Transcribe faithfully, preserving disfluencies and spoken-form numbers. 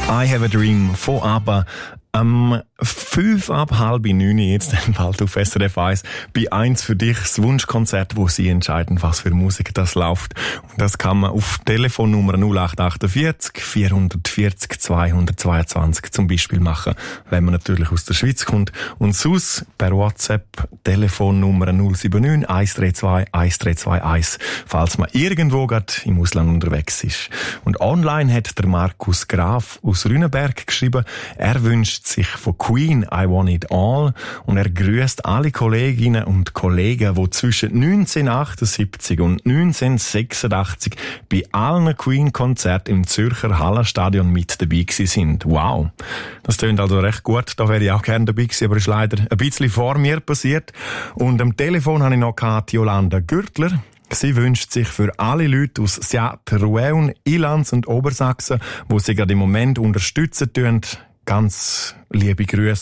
I Have a Dream von ABBA. Am fünf ab halb neun jetzt dann bald auf S R F eins bei eins für dich das Wunschkonzert, wo Sie entscheiden, was für Musik das läuft. Und das kann man auf Telefonnummer null acht achtundvierzig vierhundertvierzig zweihundertzweiundzwanzig zum Beispiel machen, wenn man natürlich aus der Schweiz kommt. Und sonst per WhatsApp Telefonnummer null sieben neun eins drei zwei eins drei zwei eins, falls man irgendwo gerade im Ausland unterwegs ist. Und online hat der Markus Graf aus Rüneberg geschrieben, er wünscht sich von Queen I Want It All und er grüßt alle Kolleginnen und Kollegen, die zwischen neunzehnhundertachtundsiebzig und neunzehnhundertsechsundachtzig bei allen Queen-Konzerten im Zürcher Hallenstadion mit dabei gewesen sind. Wow! Das klingt also recht gut. Da wäre ich auch gerne dabei gewesen, aber ist leider ein bisschen vor mir passiert. Und am Telefon habe ich noch Jolanda Gürtler. Sie wünscht sich für alle Leute aus Seattle, Rueun, Ilanz und Obersachsen, wo sie gerade im Moment unterstützen tun, ganz liebe Grüße